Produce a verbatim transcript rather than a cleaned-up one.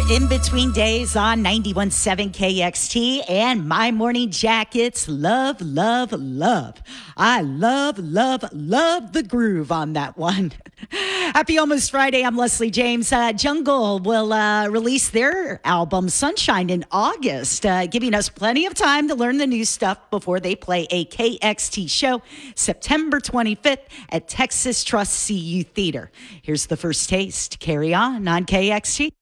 In Between Days on ninety-one point seven K X T and My Morning Jackets. Love, love, love. I love, love, love the groove on that one. Happy Almost Friday. I'm Leslie James. Uh, Jungle will uh, release their album Sunshine in August, uh, giving us plenty of time to learn the new stuff before they play a K X T show September twenty-fifth at Texas Trust C U Theater. Here's the first taste. Carry on on K X T.